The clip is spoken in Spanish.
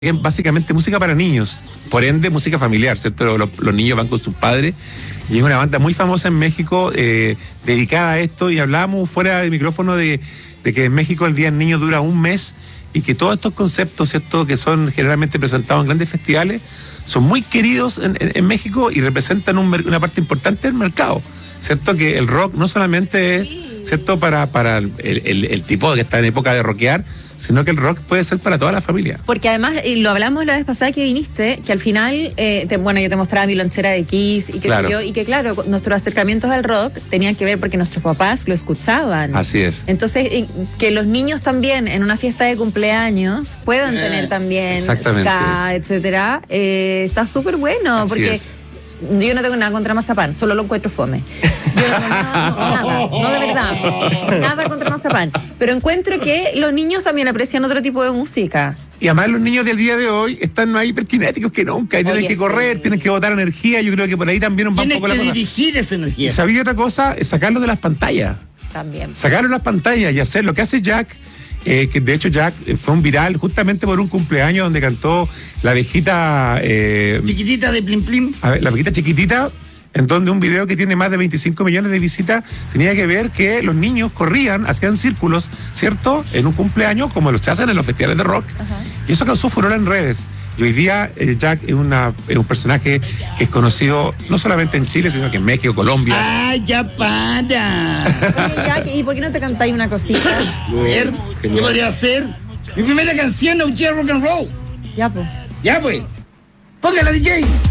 es básicamente música para niños, por ende música familiar, ¿cierto? Los niños van con sus padres y es una banda muy famosa en México dedicada a esto, y hablábamos fuera del micrófono de que en México el Día del Niño dura un mes y que todos estos conceptos, ¿cierto?, que son generalmente presentados en grandes festivales, son muy queridos en México y representan una parte importante del mercado, ¿cierto? Que el rock no solamente es, ¿cierto?, para el tipo que está en época de rockear, sino que el rock puede ser para toda la familia. Porque además, y lo hablamos la vez pasada que viniste, que al final, yo te mostraba mi lonchera de Kiss y qué sé yo, y que claro, nuestros acercamientos al rock tenían que ver porque nuestros papás lo escuchaban. Así es. Entonces, que los niños también en una fiesta de cumpleaños puedan tener también ska, etcétera, está súper bueno. Así porque es. Yo no tengo nada contra Mazapán, solo lo encuentro fome. Yo no tengo nada, no de verdad, nada contra Mazapán. Pero encuentro que los niños también aprecian otro tipo de música. Y además los niños del día de hoy están más hiperkinéticos que nunca, y tienen que correr, tienen que botar energía. Yo creo que por ahí también nos va un poco la cosa. Tienen que dirigir esa energía. Y sabía otra cosa, es sacarlo de las pantallas. También. Sacarlo de las pantallas y hacer lo que hace Jack. Que de hecho Jack fue un viral justamente por un cumpleaños donde cantó la abejita chiquitita de Plim Plim. A ver, la abejita chiquitita, en donde un video que tiene más de 25 millones de visitas tenía que ver que los niños corrían, hacían círculos, ¿cierto?, en un cumpleaños como los que hacen en los festivales de rock. Y eso causó furor en redes. Y hoy día Jack es un personaje que es conocido no solamente en Chile, sino que en México, Colombia. ¡Ay, ya para! Oye, Jack, ¿y por qué no te cantáis una cosita? A ver, ¿qué podría hacer? Mi primera canción, No J Rock and Roll. Ya, pues. Ya, pues. Póngala, DJ.